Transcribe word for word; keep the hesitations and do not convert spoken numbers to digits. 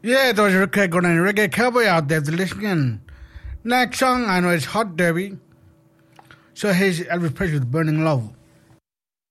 Yeah, those Reggae Gordon and Reggae Cowboy out there listening. Next song I know is Hot Derby. So here's Elvis Presley with Burning Love.